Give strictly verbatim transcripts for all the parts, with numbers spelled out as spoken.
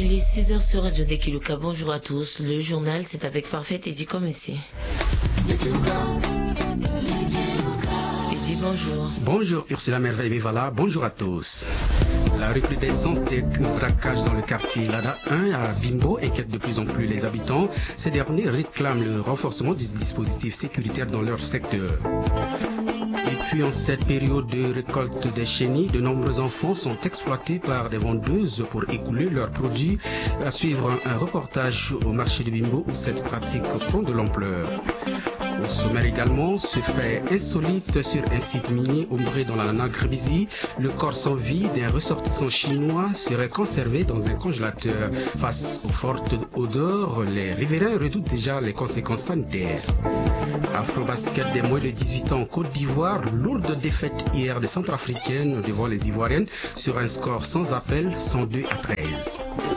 Il est six heures sur Radio Dekiluka. Bonjour à tous. Le journal, c'est avec Parfait Eddie Komessi. Eddie, bonjour. Bonjour Ursula Merveille Mévala, bonjour à tous. La recrudescence des braquages dans le quartier Lada un à Bimbo inquiète de plus en plus les habitants. Ces derniers réclament le renforcement du dispositif sécuritaire dans leur secteur. Et puis en cette période de récolte des chenilles, de nombreux enfants sont exploités par des vendeuses pour écouler leurs produits. À suivre un reportage au marché de Bimbo où cette pratique prend de l'ampleur. Au sommaire également, ce fait insolite sur un site minier ombré dans la Nagrebizi, le corps sans vie d'un ressortissant chinois serait conservé dans un congélateur. Face aux fortes odeurs, les riverains redoutent déjà les conséquences sanitaires. Afro-basket des moins de dix-huit ans en Côte d'Ivoire, lourde défaite hier des Centrafricaines devant les Ivoiriennes sur un score sans appel, cent deux à treize.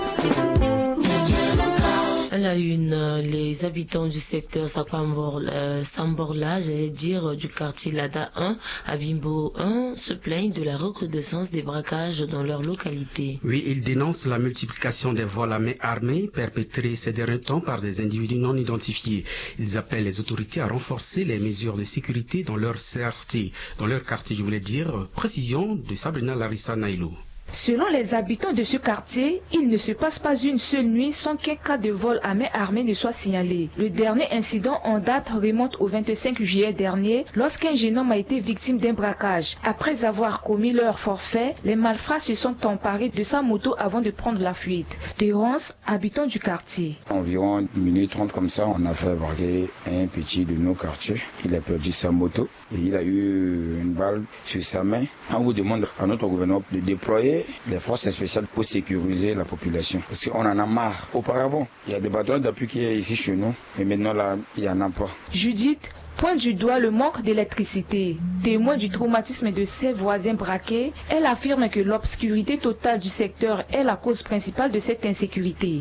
À la une, les habitants du secteur euh, Samborla, j'allais dire du quartier Lada un à Bimbo un, se plaignent de la recrudescence des braquages dans leur localité. Oui, ils dénoncent la multiplication des vols à main armée perpétrés ces derniers temps par des individus non identifiés. Ils appellent les autorités à renforcer les mesures de sécurité dans leur quartier. Dans leur quartier, je voulais dire, précision de Sabrina Larissa Nailou. Selon les habitants de ce quartier, il ne se passe pas une seule nuit sans qu'un cas de vol à main armée ne soit signalé. Le dernier incident en date remonte au vingt-cinq juillet dernier, lorsqu'un jeune homme a été victime d'un braquage. Après avoir commis leur forfait, les malfrats se sont emparés de sa moto avant de prendre la fuite. Terence, habitant du quartier. Environ une minute trente comme ça, on a fait braquer un petit de nos quartiers. Il a perdu sa moto et il a eu une balle sur sa main. On vous demande à notre gouvernement de déployer les forces spéciales pour sécuriser la population. Parce qu'on en a marre. Auparavant, il y a des bâtons d'appui qui est ici chez nous, mais maintenant là, il n'y en a pas. Judith pointe du doigt le manque d'électricité. Témoin du traumatisme de ses voisins braqués, elle affirme que l'obscurité totale du secteur est la cause principale de cette insécurité.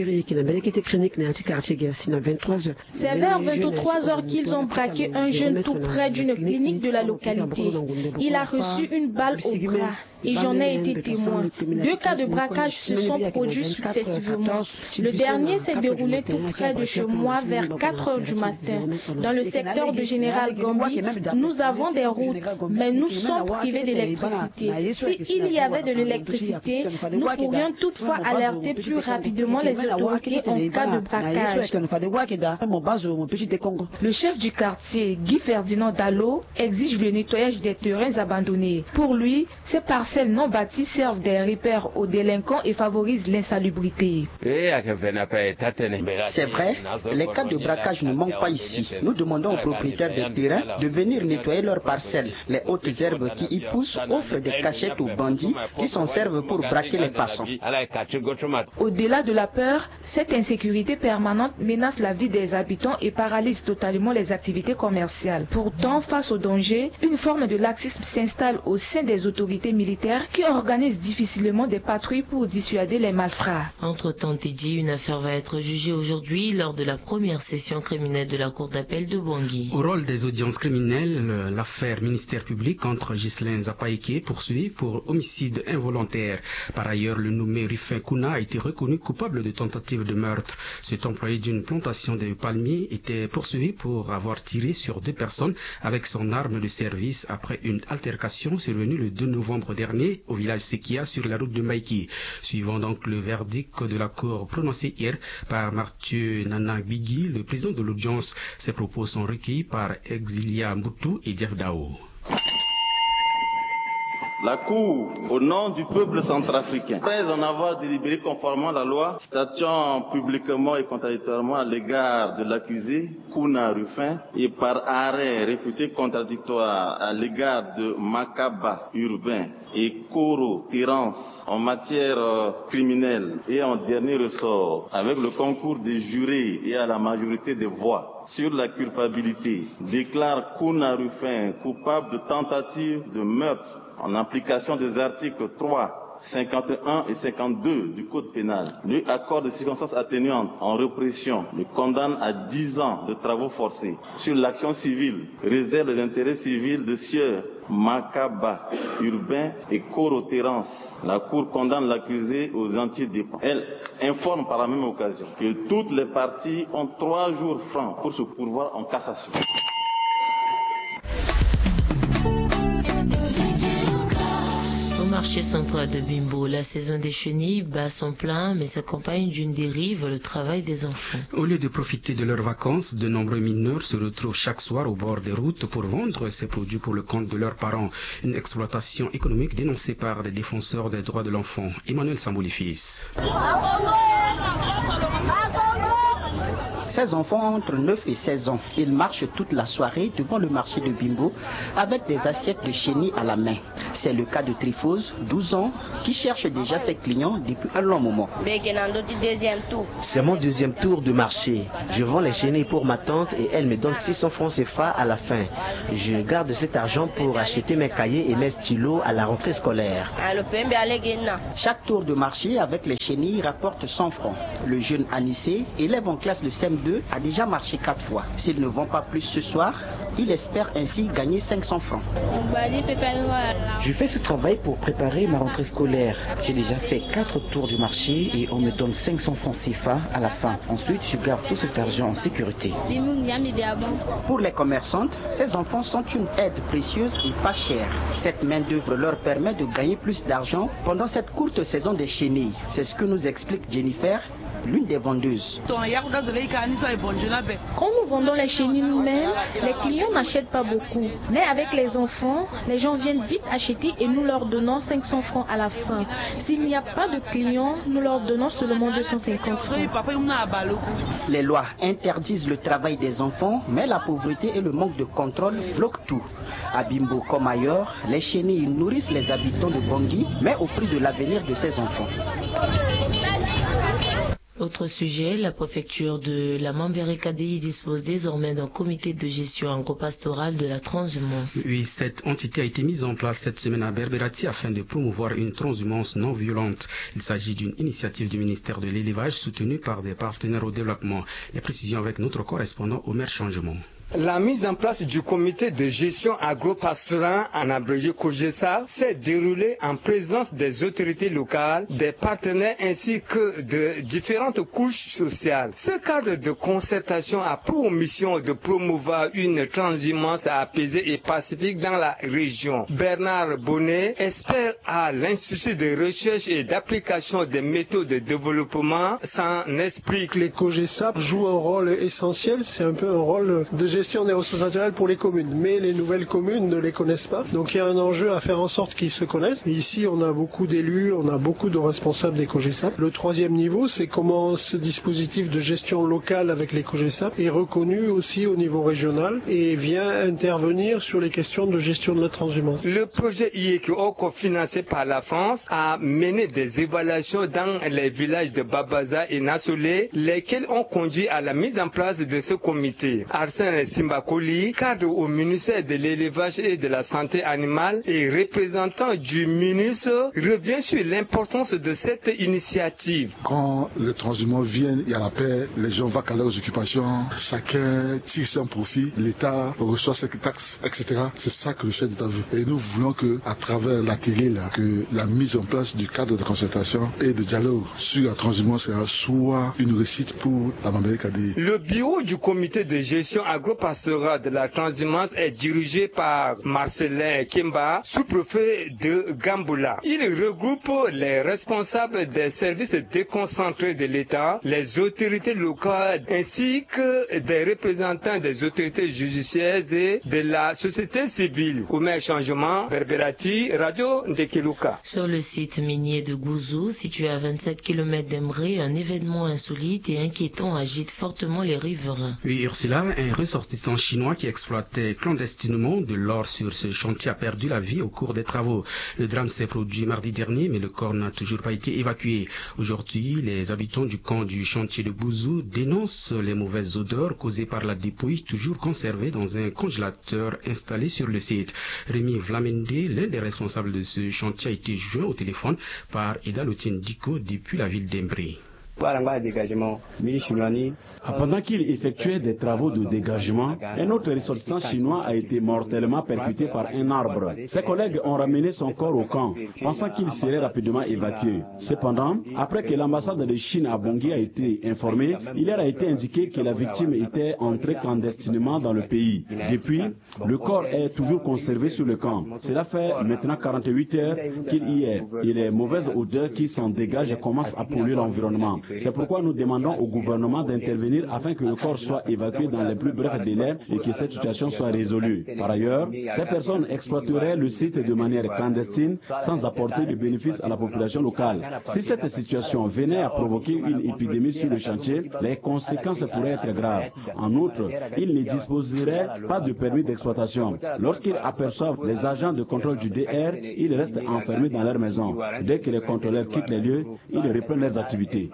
C'est vers vingt-trois heures qu'ils ont braqué un jeune tout près d'une clinique de la localité. Il a reçu une balle au bras et j'en ai été témoin. Deux cas de braquage se sont produits successivement. Le dernier s'est déroulé tout près de chez moi vers quatre heures du matin. Dans le secteur de Général Gambi, nous avons des routes, mais nous sommes privés d'électricité. S'il y avait de l'électricité, nous pourrions toutefois alerter plus rapidement les autorités en cas de braquage. Le chef du quartier, Guy Ferdinand Dallot, exige le nettoyage des terrains abandonnés. Pour lui, ces parcelles non bâties servent des repères aux délinquants et favorisent l'insalubrité. C'est vrai, les cas de braquage ne manquent pas ici. Nous demandons aux propriétaires des terrains de venir nettoyer leurs parcelles. Les hautes herbes qui y poussent offrent des cachettes aux bandits qui s'en servent pour braquer les passants. Au-delà de la peur, cette insécurité permanente menace la vie des habitants et paralyse totalement les activités commerciales. Pourtant, face au danger, une forme de laxisme s'installe au sein des autorités militaires qui organisent difficilement des patrouilles pour dissuader les malfrats. Entre-temps, Teddy, une affaire va être jugée aujourd'hui lors de la première session criminelle de la Cour d'appel de Bangui. Au rôle des audiences criminelles, l'affaire ministère public contre Ghislain Zapaïké poursuit pour homicide involontaire. Par ailleurs, le nommé Rufin Kouna a été reconnu coupable de tentative de meurtre. Cet employé d'une plantation de palmiers était poursuivi pour avoir tiré sur deux personnes avec son arme de service après une altercation survenue le deux novembre dernier au village Sekia sur la route de Maïki. Suivant donc le verdict de la Cour prononcé hier par Mathieu Nana Bigui, le président de l'audience, ses propos sont recueillis par Exilia Mboutou et Jeff Dao. La Cour, au nom du peuple centrafricain, après en avoir délibéré conformément à la loi, statuant publiquement et contradictoirement à l'égard de l'accusé Kouna Rufin et par arrêt réputé contradictoire à l'égard de Makaba Urbain et Koro Terence en matière euh, criminelle et en dernier ressort, avec le concours des jurés et à la majorité des voix, sur la culpabilité, déclare Kouna Rufin coupable de tentative de meurtre en application des articles trois, cinquante-un et cinquante-deux du Code pénal lui accorde des circonstances atténuantes en répression, le condamne à dix ans de travaux forcés. Sur l'action civile, réserve les intérêts civils de Sieur, Makaba, Urbain et Coro-Terrence. La Cour condamne l'accusé aux entiers dépens. Elle informe par la même occasion que toutes les parties ont trois jours francs pour se pourvoir en cassation. Au marché central de Bimbo, la saison des chenilles bat son plein, mais s'accompagne d'une dérive, le travail des enfants. Au lieu de profiter de leurs vacances, de nombreux mineurs se retrouvent chaque soir au bord des routes pour vendre ces produits pour le compte de leurs parents. Une exploitation économique dénoncée par les défenseurs des droits de l'enfant. Emmanuel Sambouli-Fils. Ces enfants ont entre neuf et seize ans. Ils marchent toute la soirée devant le marché de Bimbo avec des assiettes de chenilles à la main. C'est le cas de Trifose, douze ans, qui cherche déjà ses clients depuis un long moment. C'est mon deuxième tour de marché. Je vends les chenilles pour ma tante et elle me donne six cents francs C F A à la fin. Je garde cet argent pour acheter mes cahiers et mes stylos à la rentrée scolaire. Chaque tour de marché avec les chenilles rapporte cent francs. Le jeune Anissé, élève en classe de C M deux, a déjà marché quatre fois. S'il ne vend pas plus ce soir, il espère ainsi gagner cinq cents francs. Je fais ce travail pour préparer ma rentrée scolaire. J'ai déjà fait quatre tours du marché et on me donne cinq cents francs C F A à la fin. Ensuite, je garde tout cet argent en sécurité. Pour les commerçantes, ces enfants sont une aide précieuse et pas chère. Cette main-d'œuvre leur permet de gagner plus d'argent pendant cette courte saison des chenilles. C'est ce que nous explique Jennifer, l'une des vendeuses. Quand nous vendons les chenilles nous-mêmes, les clients n'achètent pas beaucoup. Mais avec les enfants, les gens viennent vite acheter et nous leur donnons cinq cents francs à la fin. S'il n'y a pas de clients, nous leur donnons seulement deux cent cinquante francs. Les lois interdisent le travail des enfants, mais la pauvreté et le manque de contrôle bloquent tout. À Bimbo comme ailleurs, les chenilles nourrissent les habitants de Bangui, mais au prix de l'avenir de ces enfants. Autre sujet, la préfecture de la Mambéré-Kadéi dispose désormais d'un comité de gestion agro-pastorale de la transhumance. Oui, cette entité a été mise en place cette semaine à Berbérati afin de promouvoir une transhumance non violente. Il s'agit d'une initiative du ministère de l'élevage soutenue par des partenaires au développement. Les précisions avec notre correspondant Omer Changement. La mise en place du comité de gestion agro-pastorale, en abrégé COGESA, s'est déroulée en présence des autorités locales, des partenaires ainsi que de différentes couches sociales. Ce cadre de concertation a pour mission de promouvoir une transhumance apaisée et pacifique dans la région. Bernard Bonnet, expert à l'Institut de recherche et d'application des méthodes de développement, s'en explique. Les COGESA jouent un rôle essentiel, c'est un peu un rôle de gestion des ressources naturelles pour les communes, mais les nouvelles communes ne les connaissent pas, donc il y a un enjeu à faire en sorte qu'ils se connaissent. Et ici on a beaucoup d'élus, on a beaucoup de responsables des COGESA. Le troisième niveau, c'est comment ce dispositif de gestion locale avec les COGESA est reconnu aussi au niveau régional et vient intervenir sur les questions de gestion de la transhumance. Le projet I E C O, cofinancé par la France, a mené des évaluations dans les villages de Babaza et Nassolé, lesquels ont conduit à la mise en place de ce comité. Arsène Simbakoli, cadre au ministère de l'élevage et de la santé animale et représentant du ministre, revient sur l'importance de cette initiative. Quand les transhumants viennent, il y a la paix, les gens vont à leurs occupations, chacun tire son profit, l'État reçoit ses taxes, et cetera. C'est ça que le chef d'État veut. Et nous voulons que, à travers l'atelier là, que la mise en place du cadre de concertation et de dialogue sur la transhumance soit une réussite pour la Mambéré-Kadéi. Le bureau du comité de gestion agro-pastorale de la transhumance est dirigé par Marcelin Kemba, sous-préfet de Gamboula. Il regroupe les responsables des services déconcentrés de l'État, les autorités locales ainsi que des représentants des autorités judiciaires et de la société civile. Omer Changement, Berbérati, Radio Ndekeluka. Sur le site minier de Gouzou, situé à vingt-sept kilomètres d'Embré, un événement insolite et inquiétant agite fortement les riverains. Oui, Ursula, un ressortissant ressortissant chinois qui exploitait clandestinement de l'or sur ce chantier a perdu la vie au cours des travaux. Le drame s'est produit mardi dernier, mais le corps n'a toujours pas été évacué. Aujourd'hui, les habitants du camp du chantier de Bouzou dénoncent les mauvaises odeurs causées par la dépouille toujours conservée dans un congélateur installé sur le site. Rémi Vlamende, l'un des responsables de ce chantier, a été joint au téléphone par Eda Lotine Diko depuis la ville d'Embré. Pendant qu'il effectuait des travaux de dégagement, un autre ressortissant chinois a été mortellement percuté par un arbre. Ses collègues ont ramené son corps au camp, pensant qu'il serait rapidement évacué. Cependant, après que l'ambassade de Chine à Bangui a été informée, il leur a été indiqué que la victime était entrée clandestinement dans le pays. Depuis, le corps est toujours conservé sur le camp. Cela fait maintenant quarante-huit heures qu'il y est, et les mauvaises odeurs qui s'en dégagent commencent à polluer l'environnement. C'est pourquoi nous demandons au gouvernement d'intervenir afin que le corps soit évacué dans les plus brefs délais et que cette situation soit résolue. Par ailleurs, ces personnes exploiteraient le site de manière clandestine sans apporter de bénéfices à la population locale. Si cette situation venait à provoquer une épidémie sur le chantier, les conséquences pourraient être graves. En outre, ils ne disposeraient pas de permis d'exploitation. Lorsqu'ils aperçoivent les agents de contrôle du D R, ils restent enfermés dans leur maison. Dès que les contrôleurs quittent les lieux, ils reprennent leurs activités.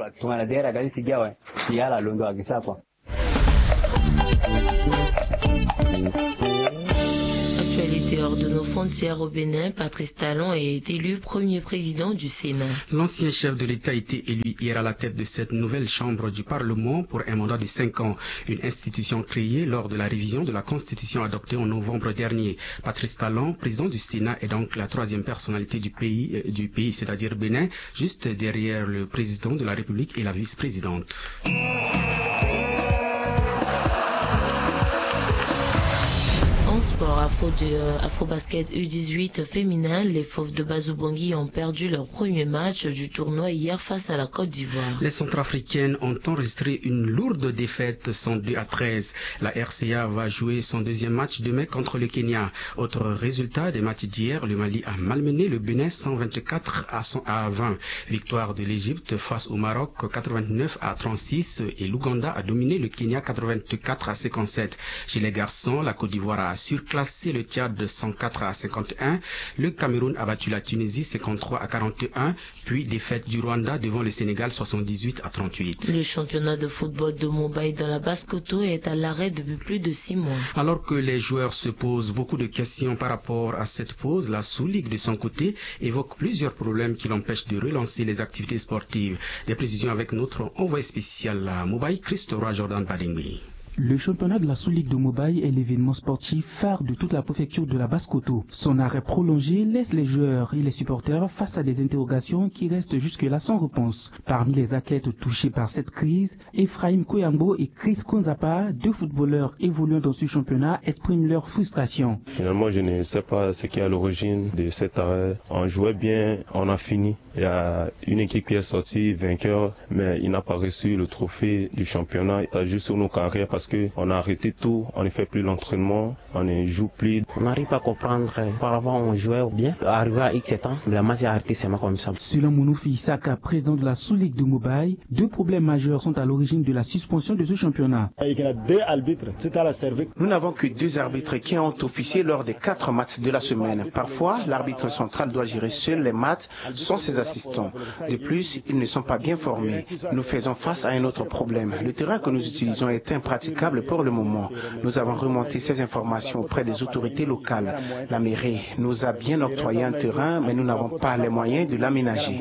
Actualité hors de nos frontières au Bénin, Patrice Talon est élu premier président du Sénat. L'ancien chef de l'État a été élu hier à la tête de cette nouvelle chambre du Parlement pour un mandat de cinq ans, une institution créée lors de la révision de la Constitution adoptée en novembre dernier. Patrice Talon, président du Sénat, est donc la troisième personnalité du pays, euh, du pays, c'est-à-dire Bénin, juste derrière le président de la République et la vice-présidente. Sport Afro, de, euh, Afro Basket U dix-huit féminin, les Fauves de Bazou-Bangui ont perdu leur premier match du tournoi hier face à la Côte d'Ivoire. Les Centrafricaines ont enregistré une lourde défaite cent deux à treize. La R C A va jouer son deuxième match demain contre le Kenya. Autre résultat des matchs d'hier, le Mali a malmené le Bénin cent vingt-quatre à vingt. Victoire de l'Égypte face au Maroc quatre-vingt-neuf à trente-six et l'Ouganda a dominé le Kenya quatre-vingt-quatre à cinquante-sept. Chez les garçons, la Côte d'Ivoire a surclassé le Tchad de cent quatre à cinquante et un, le Cameroun a battu la Tunisie cinquante-trois à quarante et un, puis défaite du Rwanda devant le Sénégal soixante-dix-huit à trente-huit. Le championnat de football de Mumbai dans la Basse-Kotto est à l'arrêt depuis plus de six mois. Alors que les joueurs se posent beaucoup de questions par rapport à cette pause, la sous-ligue de son côté évoque plusieurs problèmes qui l'empêchent de relancer les activités sportives. Des précisions avec notre envoyé spécial à Mumbai, Christophe Jordan Badingui. Le championnat de la sous-ligue de Mumbai est l'événement sportif phare de toute la préfecture de la Basse-Kotto. Son arrêt prolongé laisse les joueurs et les supporters face à des interrogations qui restent jusque-là sans réponse. Parmi les athlètes touchés par cette crise, Ephraim Koyambo et Chris Konzapa, deux footballeurs évoluant dans ce championnat, expriment leur frustration. Finalement, je ne sais pas ce qui est à l'origine de cet arrêt. On jouait bien, on a fini. Il y a une équipe qui est sortie vainqueur, mais il n'a pas reçu le trophée du championnat. Il a juste sur nos carrières parce qu'on a arrêté tout, on ne fait plus l'entraînement, on ne joue plus. On n'arrive pas à comprendre. Auparavant, on jouait bien. Arrivé à X sept ans, la masse est arrêtée seulement comme ça. Selon Mounoufi Isaka, président de la sous-ligue de Mumbai, deux problèmes majeurs sont à l'origine de la suspension de ce championnat. Il y a deux arbitres. Nous n'avons que deux arbitres qui ont officié lors des quatre matchs de la semaine. Parfois, l'arbitre central doit gérer seul les matchs sans ses assistants. De plus, ils ne sont pas bien formés. Nous faisons face à un autre problème. Le terrain que nous utilisons est impraticable pour le moment. Nous avons remonté ces informations auprès des autorités locales. La mairie nous a bien octroyé un terrain, mais nous n'avons pas les moyens de l'aménager.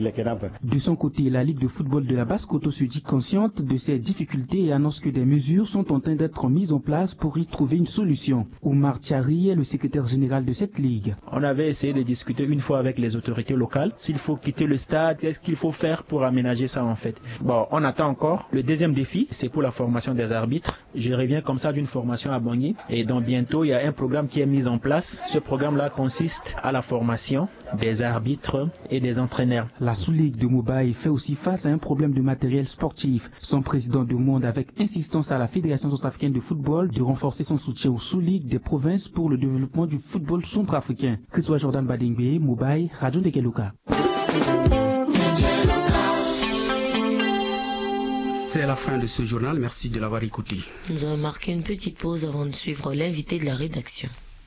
De son côté, la Ligue de football de la Basse-Kotto se dit consciente de ces difficultés et annonce que des mesures sont en train d'être mises en place pour y trouver une solution. Oumar Tchari est le secrétaire général de cette ligue. On avait essayé de discuter une fois avec les autorités locales. S'il faut quitter le stade, qu'est-ce qu'il faut faire pour aménager ça en fait? Bon, on attend encore. Le deuxième défi, c'est pour la formation des arbitres. Je reviens comme ça d'une formation à Bangui et donc bientôt il y a un programme qui est mis en place. Ce programme-là consiste à la formation des arbitres et des entraîneurs. La sous-ligue de Mumbai fait aussi face à un problème de matériel sportif. Son président demande avec insistance à la Fédération centrafricaine de football de renforcer son soutien aux sous-ligues des provinces pour le développement du football centrafricain. Christophe Jordan Badingbe, Mumbai, Radio de Keluka. C'est la la fin de ce journal. Merci de l'avoir écouté. Nous allons marquer une petite pause avant de suivre l'invité de la rédaction.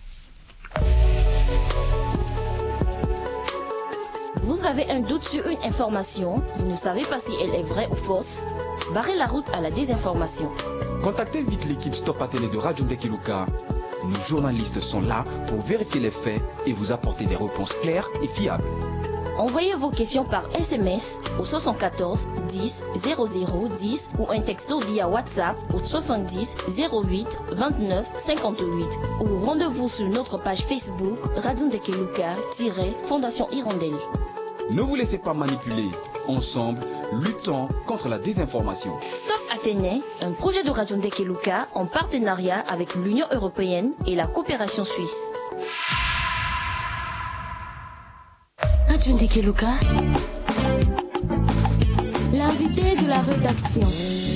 Vous avez un doute sur une information, vous ne savez pas si elle est vraie ou fausse? Barrez la route à la désinformation. Contactez vite l'équipe Stop à Télé de Radio Ndekeluka. Nos journalistes sont là pour vérifier les faits et vous apporter des réponses claires et fiables. Envoyez vos questions par S M S au soixante-quatorze dix zéro zéro dix ou un texto via WhatsApp au soixante-dix zéro huit vingt-neuf cinquante-huit ou rendez-vous sur notre page Facebook Radio Ndekeluka-Fondation Hirondelle. Ne vous laissez pas manipuler. Ensemble, luttons contre la désinformation. Stop Athénée, un projet de Radio Ndekeluka en partenariat avec l'Union européenne et la coopération suisse. Radio Ndekeluka, l'invité de la rédaction.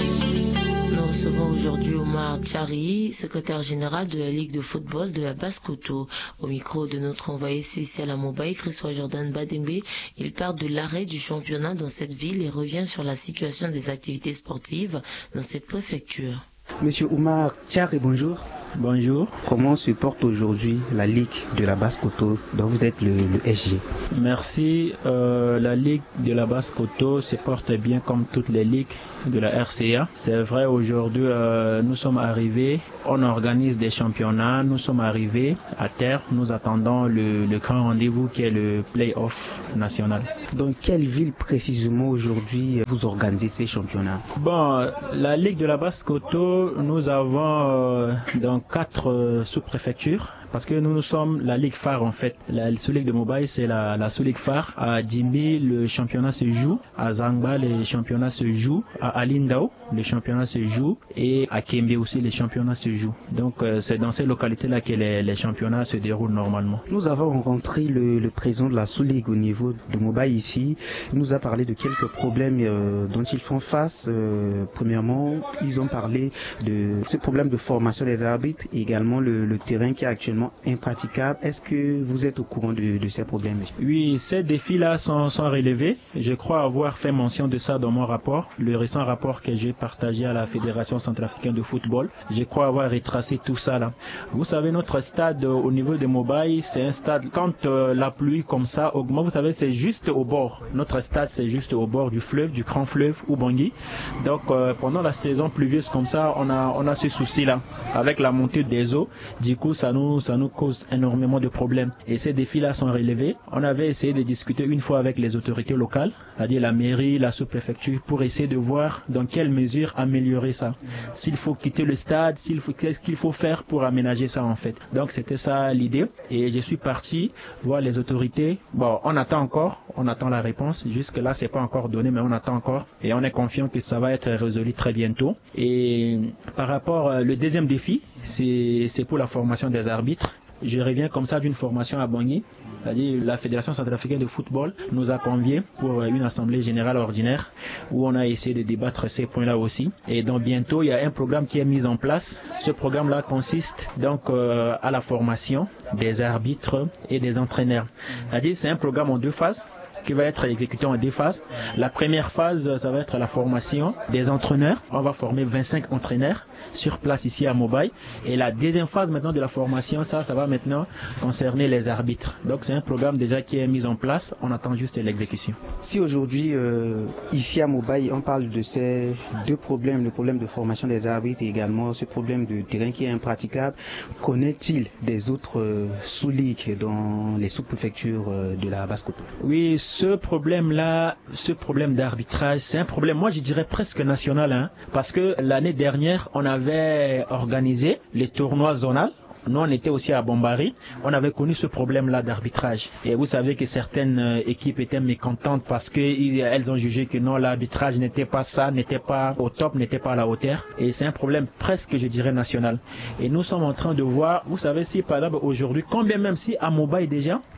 Nous recevons aujourd'hui Omar Tchari, secrétaire général de la Ligue de football de la Basse-Koto. Au micro de notre envoyé spécial à Mobile, Christophe Jordan Badembe, il parle de l'arrêt du championnat dans cette ville et revient sur la situation des activités sportives dans cette préfecture. Monsieur Omar Tchari, bonjour. Bonjour. Comment se porte aujourd'hui la Ligue de la Basse-Koto dont vous êtes le, le S G? Merci. Euh, la Ligue de la Basse-Koto se porte bien comme toutes les ligues de la R C A. C'est vrai, aujourd'hui, euh, nous sommes arrivés, on organise des championnats, nous sommes arrivés à terre, nous attendons le, le grand rendez-vous qui est le play-off national. Dans quelle ville précisément aujourd'hui vous organisez ces championnats? Bon, la Ligue de la Basse-Koto, nous avons euh, dans quatre euh, sous-préfectures. Parce que nous, nous sommes la ligue phare en fait. La sous-ligue de Mobile, c'est la, la sous-ligue phare. À Djimbi, le championnat se joue. À Zangba, le championnat se joue. À Alindao, le championnat se joue. Et à Kembe aussi, les championnats se jouent. Donc euh, c'est dans ces localités-là que les, les championnats se déroulent normalement. Nous avons rencontré le, le président de la sous-ligue au niveau de Mobile ici. Il nous a parlé de quelques problèmes euh, dont ils font face. Euh, premièrement, ils ont parlé de ce problème de formation des arbitres et également le, le terrain qui est actuellement impraticable. Est-ce que vous êtes au courant de, de ces problèmes? Oui, ces défis-là sont, sont relevés. Je crois avoir fait mention de ça dans mon rapport, le récent rapport que j'ai partagé à la Fédération centrafricaine de football. Je crois avoir retracé tout ça là. Vous savez, notre stade euh, au niveau de Mobile, c'est un stade, quand euh, la pluie comme ça augmente, vous savez, c'est juste au bord. Notre stade, c'est juste au bord du fleuve, du grand fleuve Ubangi. Donc, euh, pendant la saison pluvieuse comme ça, on a, on a ce souci-là. Avec la montée des eaux, du coup, ça nous, ça nous cause énormément de problèmes. Et ces défis-là sont relevés. On avait essayé de discuter une fois avec les autorités locales, c'est-à-dire la mairie, la sous-préfecture, pour essayer de voir dans quelle mesure améliorer ça. S'il faut quitter le stade, s'il faut, qu'est-ce qu'il faut faire pour aménager ça en fait. Donc c'était ça l'idée. Et je suis parti voir les autorités. Bon, on attend encore, on attend la réponse. Jusque-là, c'est pas encore donné, mais on attend encore. Et on est confiant que ça va être résolu très bientôt. Et par rapport, le deuxième défi, c'est, c'est pour la formation des arbitres. Je reviens comme ça d'une formation à Bangui, c'est-à-dire la Fédération centrafricaine de football nous a conviés pour une assemblée générale ordinaire où on a essayé de débattre ces points-là aussi. Et donc bientôt, il y a un programme qui est mis en place. Ce programme-là consiste donc euh, à la formation des arbitres et des entraîneurs. C'est-à-dire c'est un programme en deux phases qui va être exécuté en deux phases. La première phase, ça va être la formation des entraîneurs. On va former vingt-cinq entraîneurs sur place ici à Mobile. Et la deuxième phase maintenant de la formation, ça, ça va maintenant concerner les arbitres. Donc c'est un programme déjà qui est mis en place. On attend juste l'exécution. Si aujourd'hui, euh, ici à Mobile, on parle de ces deux problèmes, le problème de formation des arbitres et également ce problème de terrain qui est impraticable, connaît-il des autres euh, sous-ligues dans les sous-préfectures euh, de la Basse-Koto? Oui, ce problème-là, ce problème d'arbitrage, c'est un problème, moi je dirais presque national, hein, parce que l'année dernière, on avait organisé les tournois zonales. Nous, on était aussi à Bombari. On avait connu ce problème-là d'arbitrage. Et vous savez que certaines euh, équipes étaient mécontentes parce qu'elles ont jugé que non, l'arbitrage n'était pas ça, n'était pas au top, n'était pas à la hauteur. Et c'est un problème presque, je dirais, national. Et nous sommes en train de voir, vous savez, si par exemple aujourd'hui, combien même si à Mobile déjà,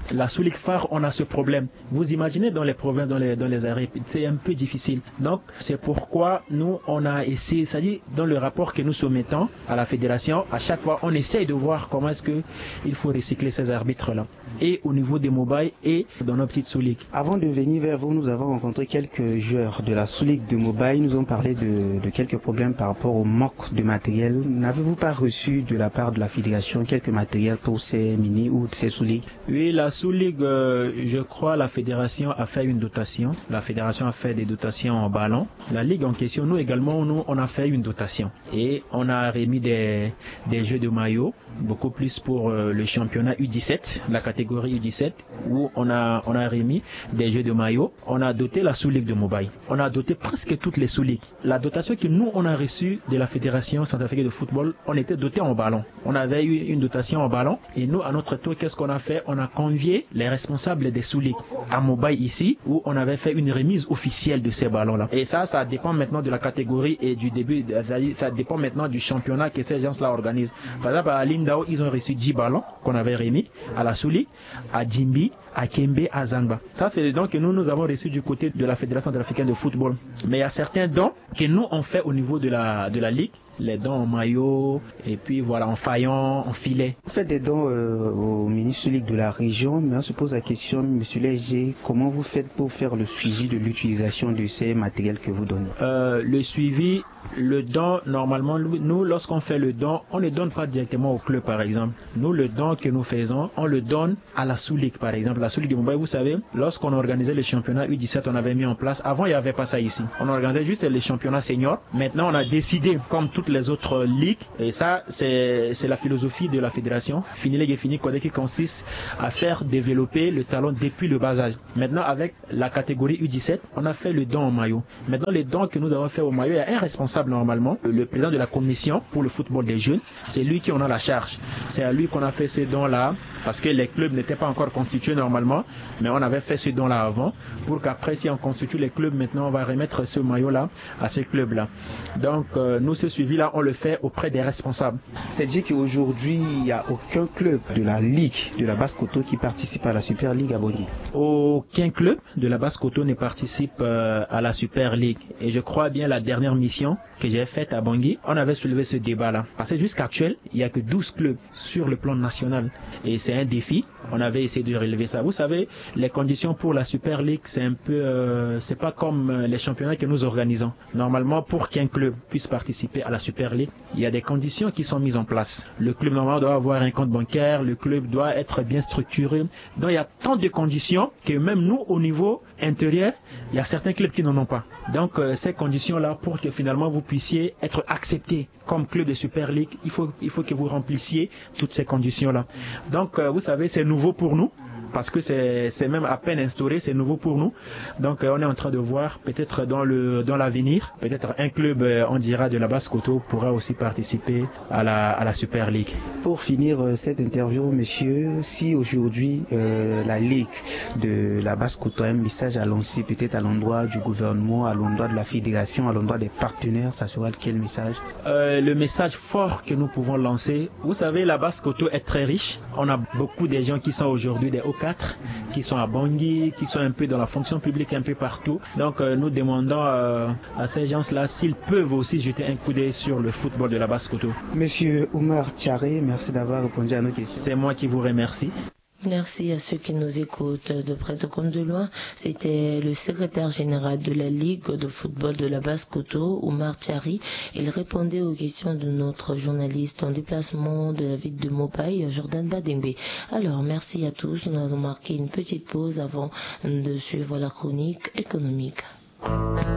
La sous-ligue phare, on a ce problème. Vous imaginez dans les provinces, dans les, dans les arrêts, c'est un peu difficile. Donc, c'est pourquoi nous, on a essayé, c'est-à-dire dans le rapport que nous soumettons à la fédération, à chaque fois, on essaye de voir comment est-ce que il faut recycler ces arbitres-là. Et au niveau des Mobaye et dans nos petites sous-ligues. Avant de venir vers vous, nous avons rencontré quelques joueurs de la sous-ligue de Mobaye. Nous ont parlé de, de quelques problèmes par rapport au manque de matériel. N'avez-vous pas reçu de la part de la fédération quelques matériels pour ces mini ou ces sous-ligues? Oui, la sous-ligue, euh, je crois, la fédération a fait une dotation. La fédération a fait des dotations en ballon. La ligue en question, nous également, nous, on a fait une dotation. Et on a remis des, des jeux de maillot, beaucoup plus pour euh, le championnat U dix-sept, la catégorie U dix-sept, où on a, on a remis des jeux de maillot. On a doté la sous-ligue de Mobaye. On a doté presque toutes les sous-ligues. La dotation que nous, on a reçue de la fédération centrafricaine de football, on était doté en ballon. On avait eu une dotation en ballon. Et nous, à notre tour, qu'est-ce qu'on a fait? On a convié les responsables des sous-ligues à Mobaye ici, où on avait fait une remise officielle de ces ballons-là. Et ça, ça dépend maintenant de la catégorie et du début, ça dépend maintenant du championnat que ces gens-là organisent. Par exemple, à Lindao, ils ont reçu dix ballons qu'on avait remis à la sous-ligue, à Djimbi, à Kembe, à Zangba. Ça, c'est les dons que nous, nous avons reçus du côté de la Fédération africaine de football. Mais il y a certains dons que nous, on fait au niveau de la, de la ligue. Les dons en maillot, et puis voilà, en faïon, en filet. Vous faites des dons euh, au ministre Ligue de la région, mais on se pose la question, monsieur Léger, comment vous faites pour faire le suivi de l'utilisation de ces matériels que vous donnez? euh, Le suivi, le don, normalement, nous, lorsqu'on fait le don, on ne donne pas directement au club, par exemple. Nous, le don que nous faisons, on le donne à la sous-ligue, par exemple. La sous-ligue de Mobaye, vous savez, lorsqu'on organisait les championnats U dix-sept, on avait mis en place, avant il n'y avait pas ça ici. On organisait juste les championnats seniors. Maintenant, on a décidé, comme toutes les autres ligues, et ça, c'est, c'est la philosophie de la fédération, Fini Ligue et Fini Codé, qui consiste à faire développer le talent depuis le bas âge. Maintenant, avec la catégorie U dix-sept, on a fait le don au maillot. Maintenant, les dons que nous avons fait au maillot, il y a un responsable normalement, le président de la commission pour le football des jeunes, c'est lui qui en a la charge. C'est à lui qu'on a fait ces dons-là, parce que les clubs n'étaient pas encore constitués normalement, mais on avait fait ces dons-là avant, pour qu'après, si on constitue les clubs, maintenant, on va remettre ce maillot-là à ce club-là. Donc, euh, nous, ce suivi-là, on le fait auprès des responsables. C'est-à-dire qu'aujourd'hui, il n'y a aucun club de la Ligue de la Basse-Coteau qui participe à la Super League à Bangui? Aucun club de la Basse-Coteau ne participe euh, à la Super League. Et je crois bien la dernière mission que j'ai faite à Bangui, on avait soulevé ce débat-là. Parce que jusqu'à actuel, il n'y a que douze clubs sur le plan national. Et c'est un défi. On avait essayé de relever ça. Vous savez, les conditions pour la Super League, c'est un peu, euh, c'est pas comme les championnats que nous organisons. Normalement, pour qu'un club puisse participer à la Super League, il y a des conditions qui sont mises en place. Le club normalement doit avoir un compte bancaire, le club doit être bien structuré. Donc il y a tant de conditions que même nous, au niveau intérieur, il y a certains clubs qui n'en ont pas. Donc euh, ces conditions-là, pour que finalement vous puissiez être accepté comme club de Super League, il faut, il faut que vous remplissiez toutes ces conditions-là. Donc euh, vous savez, c'est nouveau pour nous. Parce que c'est, c'est même à peine instauré, c'est nouveau pour nous. Donc euh, on est en train de voir, peut-être dans le dans l'avenir, peut-être un club, euh, on dira, de la Basse-Coteau pourra aussi participer à la, à la Super League. Pour finir euh, cette interview, monsieur, si aujourd'hui euh, la Ligue de la Basse-Coteau a un message à lancer, peut-être à l'endroit du gouvernement, à l'endroit de la fédération, à l'endroit des partenaires, ça sera quel message? euh, Le message fort que nous pouvons lancer, vous savez, la Basse-Coteau est très riche. On a beaucoup de gens qui sont aujourd'hui des hauts qui sont à Bangui, qui sont un peu dans la fonction publique un peu partout. Donc euh, nous demandons euh, à ces gens-là s'ils peuvent aussi jeter un coup d'œil sur le football de la Basse-Coteau. Monsieur Oumar Thiaré, merci d'avoir répondu à nos questions. C'est moi qui vous remercie. Merci à ceux qui nous écoutent de près comme de loin. C'était le secrétaire général de la Ligue de football de la Basse-Coteau, Oumar Thiaré. Il répondait aux questions de notre journaliste en déplacement de la ville de Mobaye, Jordan Badengbe. Alors, merci à tous. Nous avons marqué une petite pause avant de suivre la chronique économique.